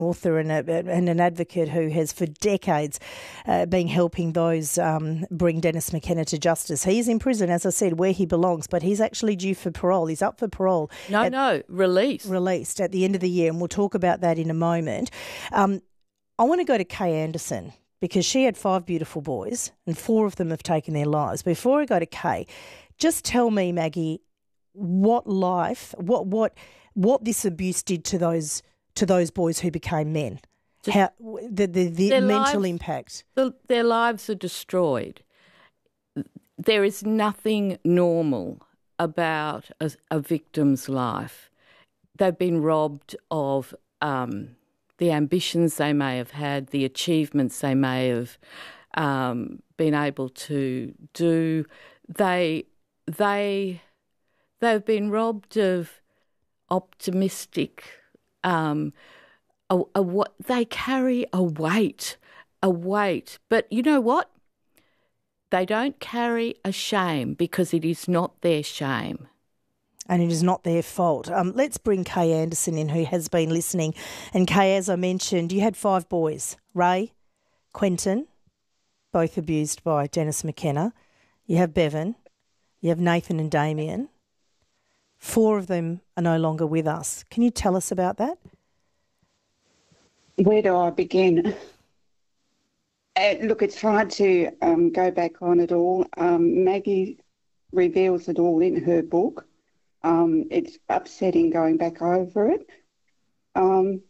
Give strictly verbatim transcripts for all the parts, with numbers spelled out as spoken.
author and, a, and an advocate who has for decades uh, been helping those um, bring Dennis McKenna to justice. He's in prison, as I said, where he belongs, but he's actually due for parole. He's up for parole. No, at, no, released. Released at the end of the year, and we'll talk about that in a moment. Um, I want to go to Kay Anderson because she had five beautiful boys and four of them have taken their lives. Before I go to Kay, just tell me, Maggie, what life, what what what this abuse did to those to those boys who became men, Just how the the, the mental lives, impact. The, their lives are destroyed. There is nothing normal about a, a victim's life. They've been robbed of um, the ambitions they may have had, the achievements they may have um, been able to do. They they they've been robbed of optimistic. Um, a, a, what they carry a weight, a weight. But you know what? They don't carry a shame because it is not their shame. And it is not their fault. Um, let's bring Kay Anderson in, who has been listening. And Kay, as I mentioned, you had five boys, Ray, Quentin, both abused by Dennis McKenna. You have Bevan, you have Nathan and Damien. Four of them are no longer with us. Can you tell us about that? Where do I begin? Uh, look, it's hard to um, go back on it all. Um, Maggie reveals it all in her book. Um, it's upsetting going back over it. Um,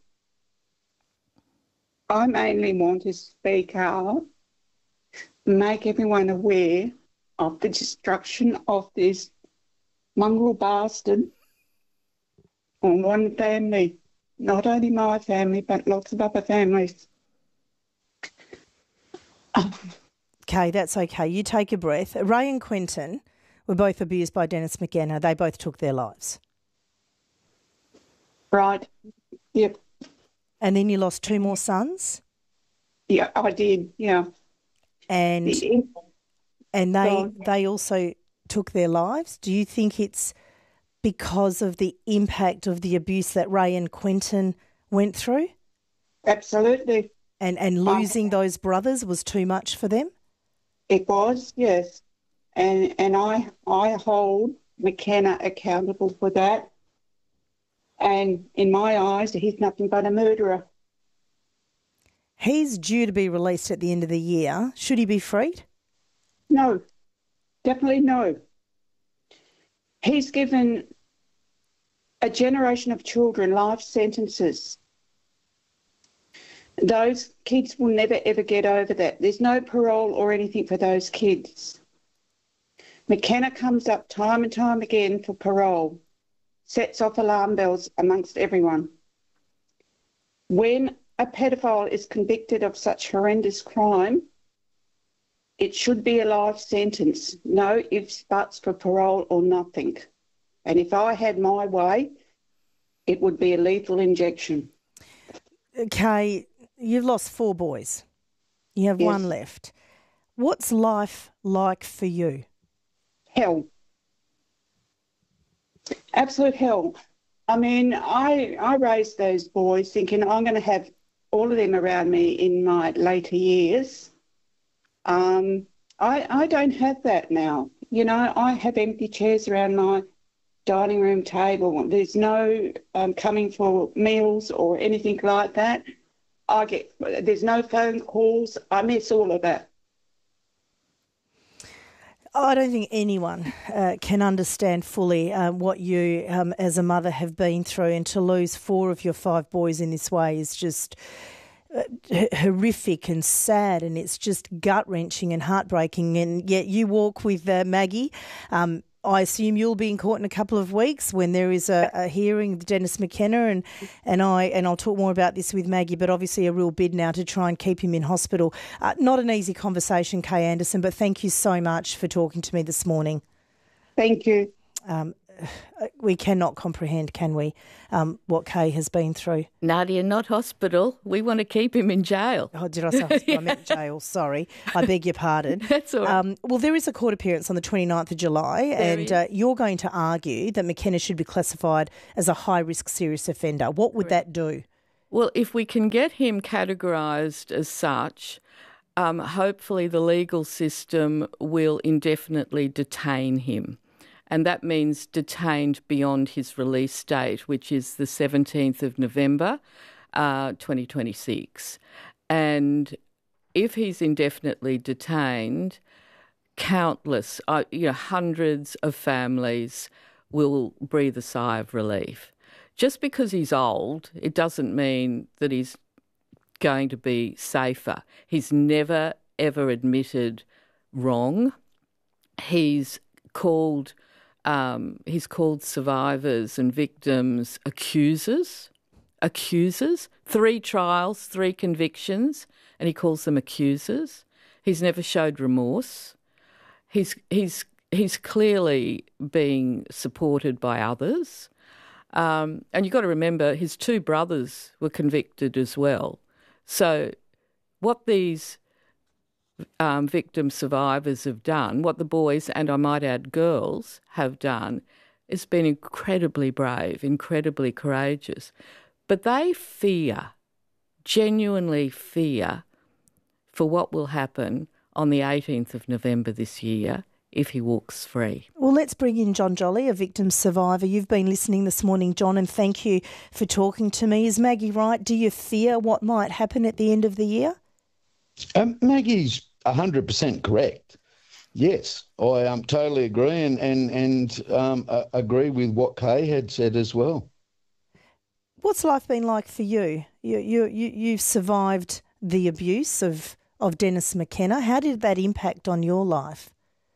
I mainly want to speak out, make everyone aware of the destruction of this mongrel bastard on one family, not only my family, but lots of other families. Okay, that's okay. You take a breath. Ray and Quentin were both abused by Dennis McKenna. They both took their lives. Right. Yep. And then you lost two more sons? Yeah, I did, yeah. And yeah. and they God. they also took their lives. Do you think it's because of the impact of the abuse that Ray and Quentin went through? Absolutely. And and losing um, those brothers was too much for them? It was, yes. And and I I hold McKenna accountable for that. And in my eyes, he's nothing but a murderer. He's due to be released at the end of the year. Should he be freed? No, definitely no. He's given a generation of children life sentences. Those kids will never, ever get over that. There's no parole or anything for those kids. McKenna comes up time and time again for parole, sets off alarm bells amongst everyone. When a pedophile is convicted of such horrendous crime, it should be a life sentence. No ifs, buts for parole or nothing. And if I had my way, it would be a lethal injection. Okay, you've lost four boys. You have yes. one left. What's life like for you? Hell. Absolute hell. I mean, I I raised those boys thinking I'm going to have all of them around me in my later years. Um, I I don't have that now. You know, I have empty chairs around my dining room table. There's no um, coming for meals or anything like that. I get there's no phone calls. I miss all of that. I don't think anyone uh, can understand fully um, what you um, as a mother have been through, and to lose four of your five boys in this way is just uh, horrific and sad, and it's just gut-wrenching and heartbreaking. And yet you walk with uh, Maggie. Um, I assume you'll be in court in a couple of weeks when there is a, a hearing with Dennis McKenna, and, and I and I'll talk more about this with Maggie. But obviously a real bid now to try and keep him in hospital. Uh, not an easy conversation, Kay Anderson. But thank you so much for talking to me this morning. Thank you. Um, we cannot comprehend, can we, um, what Kay has been through. Nadia, not hospital. We want to keep him in jail. Oh, did I say hospital? I meant jail. Sorry. I beg your pardon. That's all right. Um, well, there is a court appearance on the twenty-ninth of July, there and uh, you're going to argue that McKenna should be classified as a high-risk serious offender. What would Correct. that do? Well, if we can get him categorised as such, um, hopefully the legal system will indefinitely detain him. And that means detained beyond his release date, which is the seventeenth of November, uh, twenty twenty-six. And if he's indefinitely detained, countless, uh, you know, hundreds of families will breathe a sigh of relief. Just because he's old, it doesn't mean that he's going to be safer. He's never, ever admitted wrong. He's called um, he's called survivors and victims accusers. Accusers. Three trials, three convictions, and he calls them accusers. He's never showed remorse. He's he's he's clearly being supported by others. Um, and you've got to remember his two brothers were convicted as well. So what these um, victim survivors have done, what the boys and I might add girls have done, has been incredibly brave, incredibly courageous. But they fear, genuinely fear, for what will happen on the eighteenth of November this year if he walks free. Well, let's bring in John Jolly, a victim survivor. You've been listening this morning, John, and thank you for talking to me. Is Maggie right? Do you fear what might happen at the end of the year? Um, Maggie's one hundred percent correct. Yes, I um, totally agree and, and, and um, uh, agree with what Kay had said as well. What's life been like for you? You, you, you, you've survived the abuse of, of Dennis McKenna. How did that impact on your life?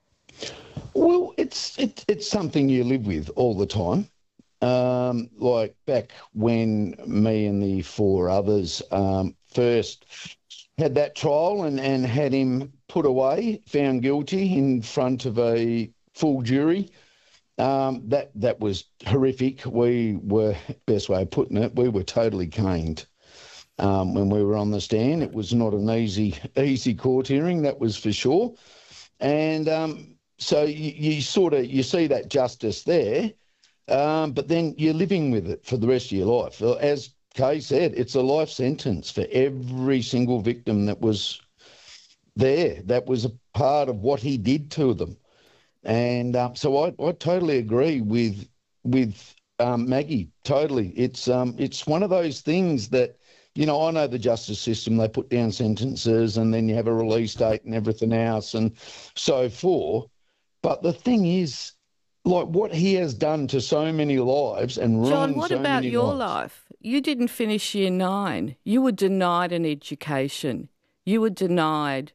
Well, it's it, it's something you live with all the time. Um, like back when me and the four others um, first had that trial and, and had him put away, found guilty in front of a full jury. Um, that that was horrific. We were, best way of putting it, we were totally caned um, when we were on the stand. It was not an easy easy court hearing, that was for sure. And um, so you, you sort of you see that justice there, um, but then you're living with it for the rest of your life. As Kay said, it's a life sentence for every single victim that was there. That was a part of what he did to them. And um, so I, I totally agree with with um, Maggie. Totally, it's um, it's one of those things that, you know, I know the justice system. They put down sentences, and then you have a release date and everything else, and so forth. But the thing is, like what he has done to so many lives and ruined John, what so about many your lives. life? You didn't finish year nine. You were denied an education. You were denied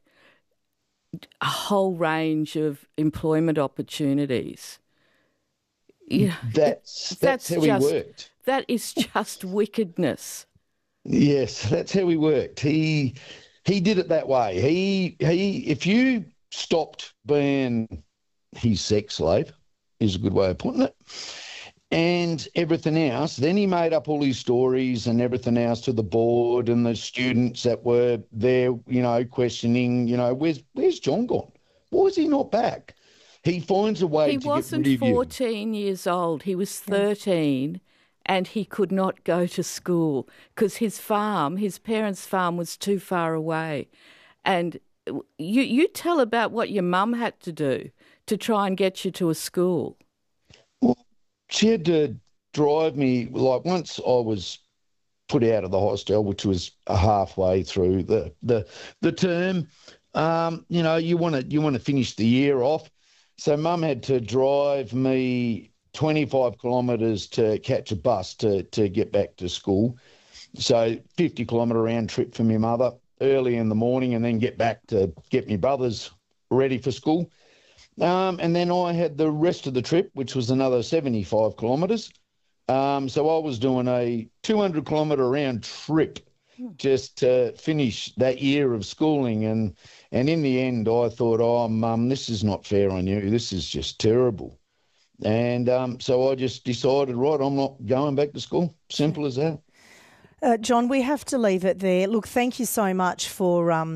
a whole range of employment opportunities. Yeah, That's that's, that's how just, he worked. That is just wickedness. Yes, that's how he worked. He he did it that way. He he. If you stopped being his sex slave, is a good way of putting it, and everything else, then he made up all his stories and everything else to the board and the students that were there, you know, questioning, you know, where's where's John gone? Why is he not back? He finds a way he to wasn't get rid of you. fourteen years old. He was thirteen, and he could not go to school because his farm, his parents' farm, was too far away. And you you tell about what your mum had to do to try and get you to a school. Well, she had to drive me, like once I was put out of the hostel, which was a halfway through the the, the term, um, you know, you want to you want to finish the year off. So Mum had to drive me twenty-five kilometres to catch a bus to, to get back to school. So fifty kilometre round trip for my mother early in the morning, and then get back to get my brothers ready for school. Um, and then I had the rest of the trip, which was another seventy-five kilometres. Um, so I was doing a two hundred kilometre round trip just to finish that year of schooling. And, and in the end, I thought, oh, Mum, this is not fair on you. This is just terrible. And um, so I just decided, right, I'm not going back to school. Simple as that. Uh, John, we have to leave it there. Look, thank you so much for um,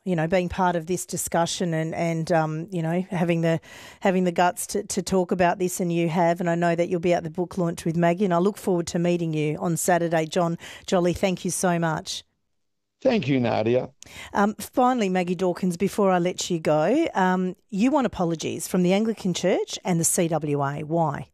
you know, being part of this discussion and, and um, you know, having the having the guts to, to talk about this, and you have, and I know that you'll be at the book launch with Maggie, and I look forward to meeting you on Saturday. John Jolly, thank you so much. Thank you, Nadia. Um, finally, Maggie Dawkins, before I let you go, um, you want apologies from the Anglican Church and the C W A. Why?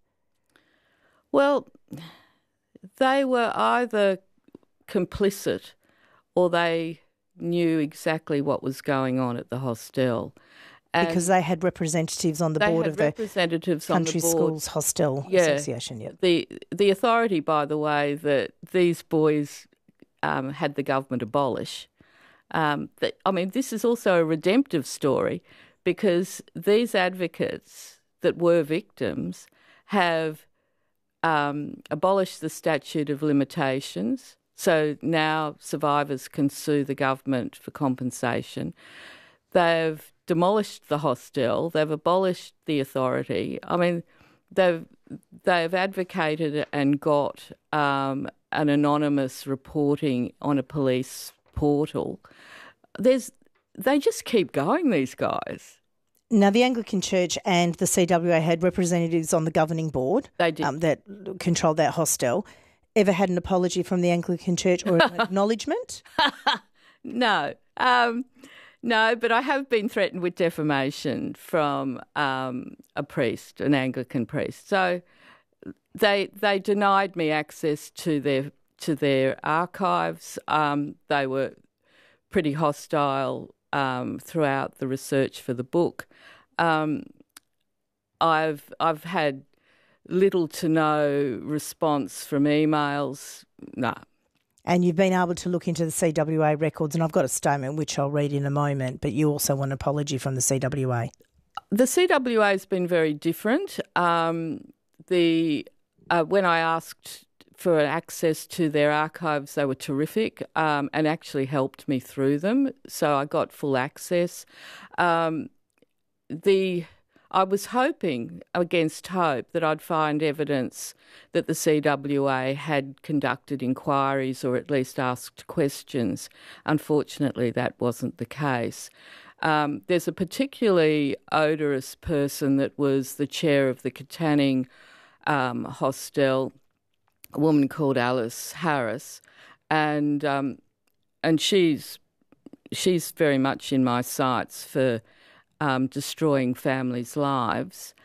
Well, they were either complicit or they knew exactly what was going on at the hostel. And because they had representatives on the they board had of the representatives Country on the board. Schools Hostel Yeah. Association. Yep. The, the authority, by the way, that these boys um, had the government abolish. Um, that, I mean, this is also a redemptive story, because these advocates that were victims have um, abolished the statute of limitations. So now survivors can sue the government for compensation. They've demolished the hostel. They've abolished the authority. I mean, they've they've advocated and got um, an anonymous reporting on a police portal. There's they just keep going, these guys. Now, the Anglican Church and the C W A had representatives on the governing board. They did. Um, that controlled that hostel. Ever had an apology from the Anglican Church or an acknowledgement? No. Um, no, but I have been threatened with defamation from um, a priest, an Anglican priest. So they they denied me access to their to their archives. Um, they were pretty hostile um, throughout the research for the book. Um, I've I've had little to no response from emails. No. And you've been able to look into the C W A records, and I've got a statement which I'll read in a moment, but you also want an apology from the C W A. The C W A has been very different. Um, the uh, when I asked for access to their archives, they were terrific um, and actually helped me through them, so I got full access. Um, the I was hoping, against hope, that I'd find evidence that the C W A had conducted inquiries or at least asked questions. Unfortunately, that wasn't the case. Um, there's a particularly odorous person that was the chair of the Katanning um, hostel, a woman called Alice Harris, and um, and she's she's very much in my sights for Um, destroying families' lives.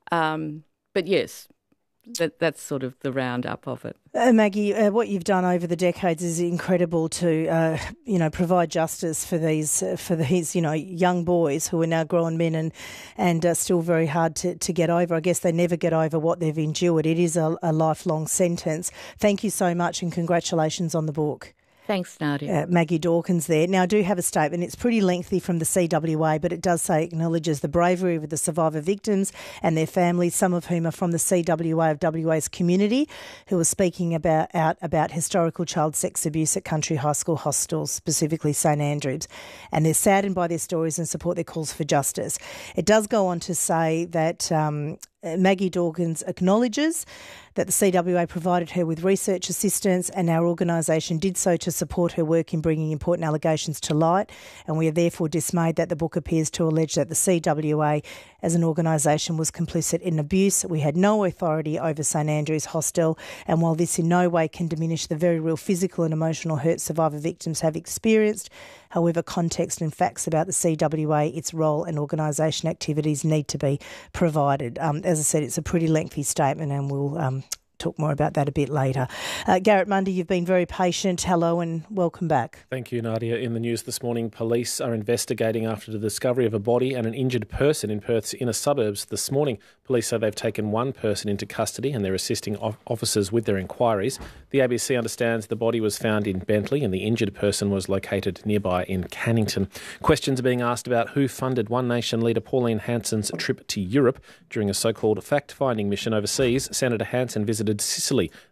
Um, but yes, that, that's sort of the roundup of it. Uh, Maggie, uh, what you've done over the decades is incredible to, uh, you know, provide justice for these, uh, for these, you know, young boys who are now grown men and and uh, still very hard to, to get over. I guess they never get over what they've endured. It is a, a lifelong sentence. Thank you so much, and congratulations on the book. Thanks, Nadia. Uh, Maggie Dawkins there. Now, I do have a statement. It's pretty lengthy from the C W A, but it does say it acknowledges the bravery of the survivor victims and their families, some of whom are from the C W A of W A's community, who are speaking about out about historical child sex abuse at country high school hostels, specifically St Andrews. And they're saddened by their stories and support their calls for justice. It does go on to say that Um, Maggie Dawkins acknowledges that the C W A provided her with research assistance, and our organisation did so to support her work in bringing important allegations to light, and we are therefore dismayed that the book appears to allege that the C W A as an organisation was complicit in abuse. We had no authority over St Andrews Hostel, and while this in no way can diminish the very real physical and emotional hurt survivor victims have experienced, however, context and facts about the C W A, its role and organisation activities need to be provided. Um, as I said, it's a pretty lengthy statement, and we'll um, talk more about that a bit later. Uh, Garrett Mundy, you've been very patient. Hello and welcome back. Thank you, Nadia. In the news this morning, police are investigating after the discovery of a body and an injured person in Perth's inner suburbs this morning. Police say they've taken one person into custody and they're assisting officers with their inquiries. The A B C understands the body was found in Bentley and the injured person was located nearby in Cannington. Questions are being asked about who funded One Nation leader Pauline Hanson's trip to Europe. During a so-called fact-finding mission overseas, Senator Hanson visited Sicily,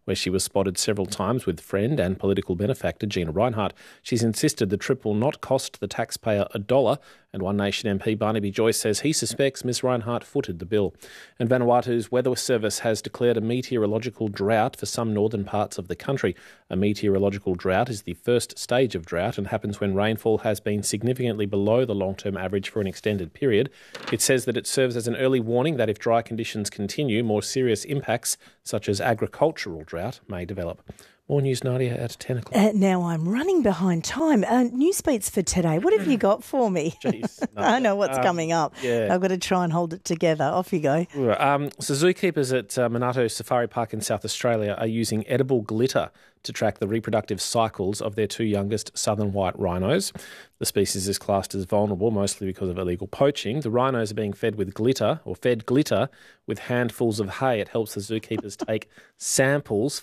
where she was spotted several times with friend and political benefactor Gina Rinehart. She's insisted the trip will not cost the taxpayer a dollar, and One Nation M P Barnaby Joyce says he suspects Miss Rinehart footed the bill. And Vanuatu's Weather Service has declared a meteorological drought for some northern parts of the country. A meteorological drought is the first stage of drought and happens when rainfall has been significantly below the long-term average for an extended period. It says that it serves as an early warning that if dry conditions continue, more serious impacts, such as agricultural drought, may develop. More news, Nadia, at ten o'clock. Uh, now I'm running behind time. Uh, news beats for today. What have you got for me? Jeez, no. I know what's um, coming up. Yeah. I've got to try and hold it together. Off you go. Um, so zookeepers at uh, Monarto Safari Park in South Australia are using edible glitter to track the reproductive cycles of their two youngest southern white rhinos. The species is classed as vulnerable, mostly because of illegal poaching. The rhinos are being fed with glitter, or fed glitter, with handfuls of hay. It helps the zookeepers take samples